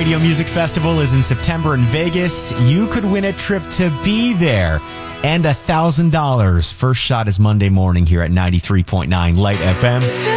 Radio Music Festival is in September in Vegas. You could win a trip to be there and $1,000. First shot is Monday morning here at 93.9 Light FM.